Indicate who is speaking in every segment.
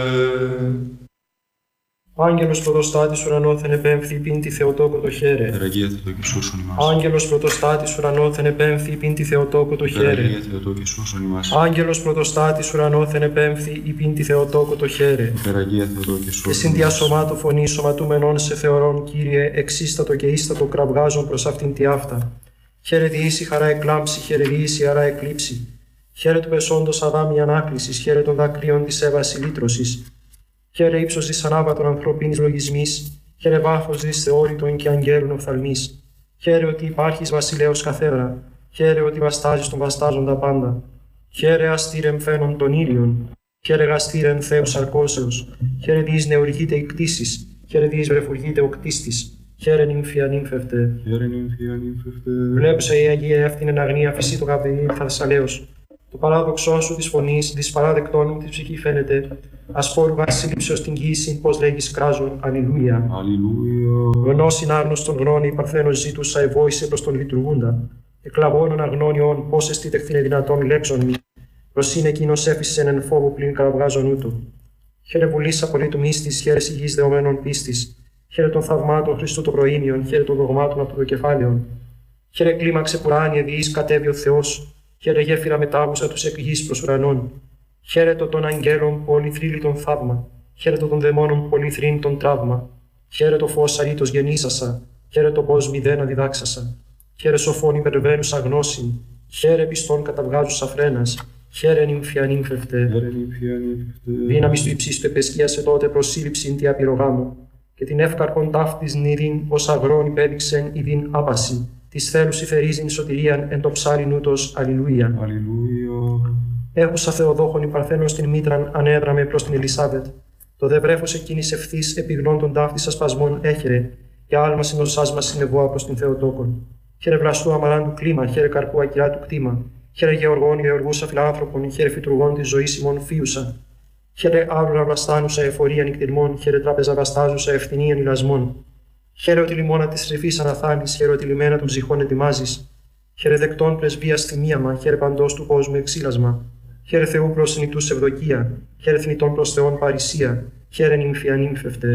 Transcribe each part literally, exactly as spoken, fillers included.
Speaker 1: Άγγελος πρωτοστάτης ουρανόθεν επέμφθη πίντη Θεοτόκο το χαίρε.
Speaker 2: Περαγία Θεοτόκη σώσον ημάς.
Speaker 1: Άγγελος πρωτοστάτης ουρανόθεν επέμφθη πίντη Θεοτόκο το χαίρε.
Speaker 2: Περαγία Θεοτόκη σώσον ημάς.
Speaker 1: Άγγελος πρωτοστάτης ουρανόθεν επέμφθη πίντη Θεοτόκο το χαίρε.
Speaker 2: Περαγία Θεοτόκη
Speaker 1: Και
Speaker 2: σώσον
Speaker 1: συν διασωμάτου φωνή σωματούμενων σε θεωρών, Κύριε, εξίστατο και ίστατο κραυγάζον προς αυτήν τη αυτά. Χαίρε διήσει χαρά εκλάμψη, χαίρε διήσει χαρά εκλείψη. Χαίρε του πεσόντος Αδάμ η ανάκλησης, χαίρε των δακρύων της Εύας η λύτρωσης. Χαίρε ύψος της ανάβατων ανθρωπίνης λογισμής, χαίρε βάθος της θεώρητων και αγγέλων οφθαλμής. Χαίρε ότι υπάρχεις βασιλέως καθέδρα, χαίρε ότι βαστάζεις τον βαστάζοντα πάντα. Χαίρε αστήρεμ φαίνον των ήλιων, χαίρε γαστήρεμ Θεός αρκώσεως, χαίρε διείς νεουργείται η κτήσης, χαίρε διείς βρεφουργείται ο κτίστης. Χαίρε νύμφια νύμφευτε.
Speaker 2: Χαίρε νύμφια νύμφευτε.
Speaker 1: Βλέπουσα η Αγία εύθυνεν αγνία φυσί το καπηλί Θασσαλέως. Το παράδοξό σου της φωνής, της παράδεκτών μου τη ψυχή φαίνεται. Ασπόρου βασίλειψεως την γύση, πως λέγεις κράζον, αλληλούια.
Speaker 2: Αλληλούια.
Speaker 1: Γνώσιν άγνωστον γνώνη, η παρθένος ζήτουσα ευόησε προς τον λειτουργούντα. Εκλαβώνων αγνώνιον, πώς εστίτεχθηνε δυνατόν λέξον μη. Προς είναι εκείνος έφυσεν εν φόβο πλην καραβγάζον ούτω. Χαίρε βουλής απολύτου μύστης, χαίρε υγιής δεωμένων πίστης. Χαίρε των θαυμάτων Χριστού των προήμιων, χαίρε των δογμάτων αυτοδοκεφάλαιων. Χαίρε κλίμαξε πουράνια διείς κατέβει ο Θεός. Χαίρε γέφυρα μετάβουσα τους εκ γης προς ουρανών. Χαίρετο των αγγέλων πολυθρύλιτον θαύμα. Χαίρετο των δαιμόνων πολυθρύνητον τραύμα. Χαίρετο φως αρήτως γεννήσασα. Χαίρετο πως μηδένα διδάξασα. Χαίρε σοφών υπερβαίνουσα γνώσιν. Χαίρε πιστών καταβγάζουσα φρένας. Χαίρε νύμφια νύμφευτε. Δύναμις του υψίστου επεσκίασε τότε προσύλληψην τη απειρογάμου. Και την εύκαρπον ταύτης νηρήν ως αγρόν υπέδειξεν ειδήν άπαση. Της θέλους υφερίζειν σωτηρίαν εν το ψάριν ούτως, αλληλούια.
Speaker 2: Αλληλούια.
Speaker 1: Έχουσα Θεοδόχον η παρθένον στην μήτραν ανέδραμε προς την Ελισάβετ. Το δε βρέφος εκείνης ευθύς επιγνών των ταύτης ασπασμών έχερε, και άλμα συνοσάς μας συνεβόα προς την Θεοτόκον. Χαίρε βλαστού αμαράντου κλίμα, χαίρε καρπού ακυρά του κτήμα. Χαίρε γεωργών γεωργούσα φιλάνθρωπων, χαίρε φυτουργών της ζωής ημών φίουσα. Χαίρε άβλουρα βλαστάνουσα εφορία νυκτηρμών, χαίρε τράπεζα βαστάζουσα ευθυνίαν ηλασμών. Χαίρε ότι λιμόνα τη ρηφή αναθάλει, χαίρε ότι λιμένα των ψυχών ετοιμάζει. Χαίρε δεκτών πρεσβεία θυμίαμα, χαίρε παντό του κόσμου εξήλασμα. Χαίρε Θεού προ νητού ευδοκία, χαίρε θνητών προ Θεών παρησία. Χαίρε νύμφια νύμφευτε.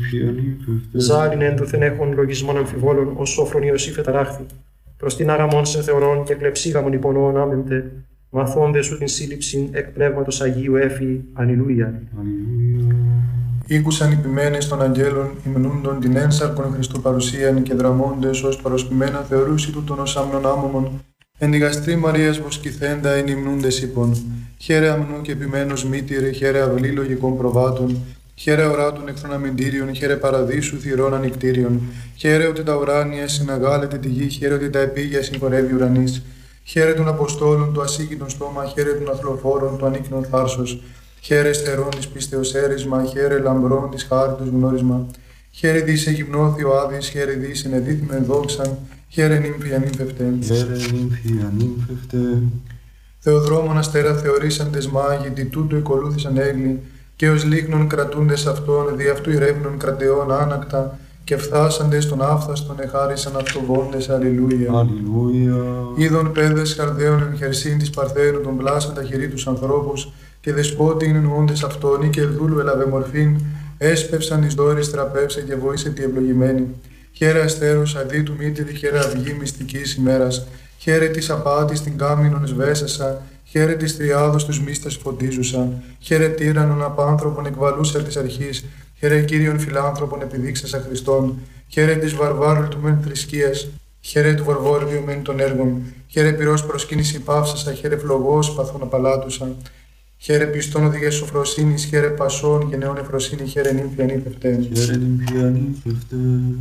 Speaker 1: Ζάλιν ένδουθεν έχουν λογισμών αμφιβόλων, ω σόφρον Ιωσήφ εταράχθη. Προ την άραμον σε θεωρών και κλεψίγαμον υπονοών άμεμπτε. Μαθώντε σου την σύλληψη εκ πνεύματος Αγίου έφη. Αλληλούια.
Speaker 3: Ήκουσαν οι ποιμένες των αγγέλων, υμνούντον την ένσαρκον Χριστού παρουσίαν και δραμώντες ως παροσπημένα θεωρούσι τούτον ως άμνον άμωμον. Εν τη γαστρή Μαρίας βοσκηθέντα εν υμνούντες είπων. Χαίρε αμνού και ποιμένος μήτηρε, χαίρε αυλή λογικών προβάτων. Χαίρε οράτων εχθρών αμυντήριων, χαίρε παραδείσου θυρών ανικτήριων. Χαίρε ότι τα ουράνια συναγάλεται τη γη, χαίρε ότι τα επίγεια συγχωρεύει ουρανής. Χαίρε των Αποστόλων του ασύγκητον στόμα, χαίρε των αθλοφόρων του ανίκνων θάρσος. Χαίρε στερών της πίστεως έρισμα, χαίρε λαμπρών της χάριτος γνώρισμα. Χαίρε δις εγυμνώθη ο Άδης, χαίρε δις ενεδίθμεν δόξαν, χαίρε νύμφια νύμφευτε.
Speaker 2: Χαίρε νύμφια νύμφευτε.
Speaker 3: Θεοδρόμων αστέρα θεωρήσαντες μάγοι, τι τούτο εκολούθησαν έγκλη, και ως λίχνων κρατούντες αυτών, δι' αυτού ηρεύνων κρατεών άνακτα, και φθάσαντες των άφθαστον εχάρισαν αυτοβόντες. Αλληλούια.
Speaker 2: Αλληλούια.
Speaker 3: Είδων πέδες καρδαίων εν χερσίν της Παρθένου των πλάσαντα χειρί τους ανθρώπους, και δεσπότη είναι νοούντες αυτόν, ή και δούλου έλαβε μορφήν, έσπευσαν εις δόρης τραπεύσε και βοήσε τη ευλογημένη. Χαίρε αστέρους αδί του μήτηρη, χαίρε αυγή μυστικής ημέρας, χαίρε της απάτης την κάμινον σβέσασα, χαίρε της τριάδος τους μύστας φωτίζουσα, χαίρε τύραννον απάνθρωπον εκβαλούσα της αρχής, χαίρε Κύριον φιλάνθρωπον επιδείξασα Χριστόν, χαίρε της βαρβάρου του μεν θρησκείας, χαίρε του βαρβόριου μεν των έργων, χαίρε πυρός προσκύνηση παύσασα, χαίρε φλογός παθών απαλάτουσα. Χαίρε πιστών οδηγές σοφροσύνης, χαίρε πασών και νεών εφροσύνη, χαίρε νύμφια νύμφευτε.
Speaker 2: Χαίρε νύμφια νύμφευτε.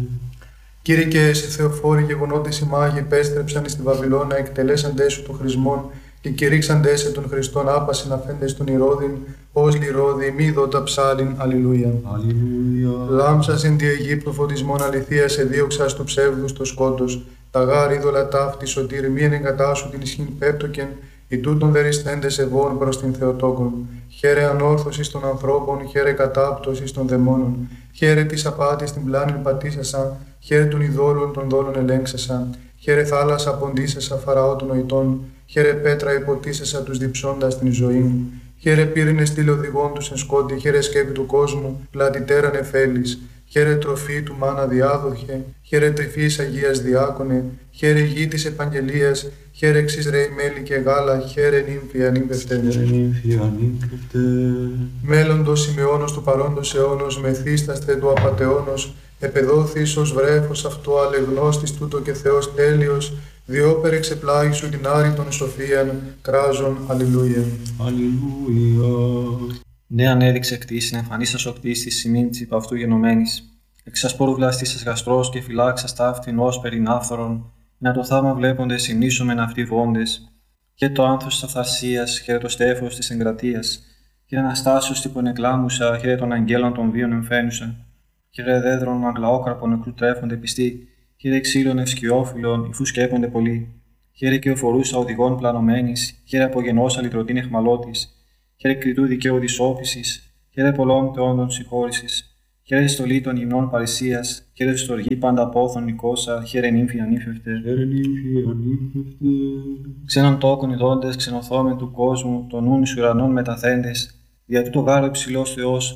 Speaker 3: Κύριε και εσύ Θεοφόροι γεγονότες οι μάγοι επέστρεψαν εις τη Βαβυλώνα, εκτελέσαντές σου των χρησμών και κηρύξαντές σε τον Χριστόν άπασιν αφέντες των Ηρώδην, ως λιρώδη μη δότα ψάλιν. Αλληλούια.
Speaker 2: Αλληλούια.
Speaker 3: Λάμψας εν τη Αιγύπτου φωτισμών αληθείας εδίωξας του ψεύδους το σκότος, τα γάρ είδωλα ταύτη σωτήρ μη εγκατάσου την ισχύν πέπτοκεν, οι τούτων δεριστέντες ευών προς την Θεοτόκον. Χαίρε ανόρθωσης των ανθρώπων, χαίρε κατάπτωσης των δαιμόνων. Χαίρε της απάτης την πλάνη πατήσασα, χαίρε των ειδόλων των δόλων ελέγξασα. Χαίρε θάλασσα ποντίσασα φαραώ των νοητών, χαίρε πέτρα υποτίσασα τους διψώντας την ζωή. Χαίρε πύρινε στήλε οδηγών του εν σκότη, χαίρε σκέπη του κόσμου, πλατητέραν εφέλης. Χαίρε τροφή του μάνα διάδοχε, χαίρε τρυφής Αγίας Διάκονε, χαίρε γη της Επαγγελίας, χαίρε εξής ρέι μέλι και γάλα, χαίρε νύμφη ανήπευτε.
Speaker 2: νύμφη ανήπευτε.
Speaker 3: Μέλλοντος σημειώνος του παρόντος αιώνος, μεθύσταστε του απατεώνος, επεδόθης ως βρέφος αυτό αλεγνώστης τούτο και Θεός τέλειος, διόπερ εξεπλάγει σου την άρρητον σοφίαν, κράζον, αλληλούια.
Speaker 2: Αλληλούια.
Speaker 4: Ναι, ανέδειξε κτήσιν, εμφανίσας ο κτίστης σημείν της υπ' αυτού γενομένης. Εξασπόρου βλαστήσας γαστρός και φυλάξας ταύτην ως περιν άφθορον, να το θαύμα βλέποντες συνήσομεν αυτοί βόντες. Και το άνθος της αυθαρσίας, χαίρε το στέφος της εγκρατείας, χαίρε Αναστάσεως τύπον εκλάμουσα, χαίρε των αγγέλων των βίων εμφαίνουσα. Χαίρε δέδρων αγλαόκαρπων νεκρού τρέφονται πιστοί, χαίρε ξύλων ευσκιόφυλλων, υφού σκέπονται πολλοί. Χαίρε και οφορούσα οδηγών πλανωμένης, χαίρε απογενώσα λυτρωτήν εχμαλώτης. Χαίρε κριτού δικαίου δυσόπισης, χαίρε πολλών θεόντων συγχώρησης. Χαίρε στολή των υμνών παρησίας, χαίρε στοργή πάντα απόθων νικόσα, χαίρε νύμφη ανήφευτε.
Speaker 2: Χαίρε νύμφη ανήφευτε.
Speaker 4: Ξένων τόκων ειδώντες, ξενοθόμεν του κόσμου, των νουν εις ουρανών μεταθέντες, δια τούτο γάρο υψηλός Θεός,